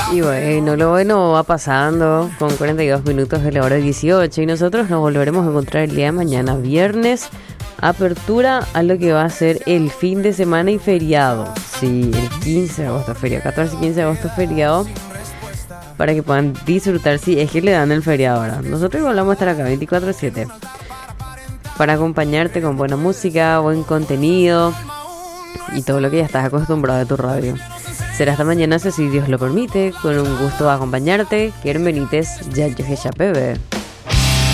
Y bueno, lo bueno va pasando con 42 minutos de la hora 18 y nosotros nos volveremos a encontrar el día de mañana, viernes, apertura a lo que va a ser el fin de semana y feriado. Sí, el 15 de agosto feriado, 14 y 15 de agosto feriado, para que puedan disfrutar si es que le dan el feriado ahora. Nosotros igual vamos a estar acá 24/7 para acompañarte con buena música, buen contenido y todo lo que ya estás acostumbrado de tu radio. Será hasta mañana si Dios lo permite, con un gusto acompañarte. Quieren Benítez, ya yo Pebe.